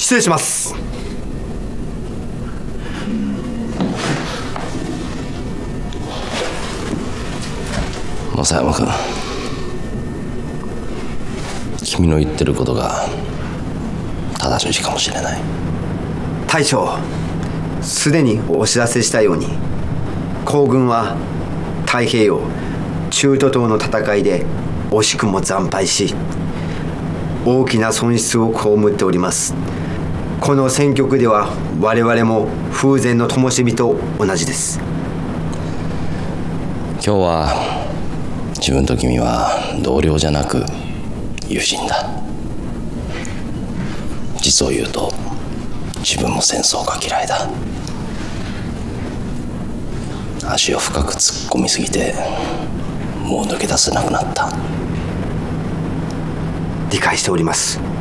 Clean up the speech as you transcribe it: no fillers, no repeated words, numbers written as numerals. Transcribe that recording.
失礼します。 正山君、君の言ってることが正しいかもしれない。 大将、すでにお知らせしたように皇軍は太平洋中途島の戦いで惜しくも惨敗し、大きな損失を被っております。この戦局では我々も風前の灯火と同じです。 今日は自分と君は同僚じゃなく友人だ。実を言うと自分も戦争が嫌いだ。足を深く突っ込みすぎてもう抜け出せなくなった。 理解しております。